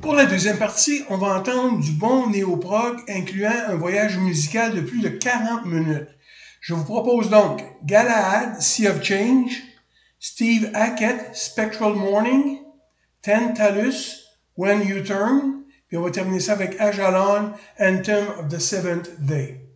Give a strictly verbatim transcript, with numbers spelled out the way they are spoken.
Pour la deuxième partie, on va entendre du bon néo-prog incluant un voyage musical de plus de quarante minutes. Je vous propose donc Galahad, Sea of Change, Steve Hackett, Spectral Morning, Tantalus, When You Turn, puis on va terminer ça avec Ajalon, Anthem of the Seventh Day.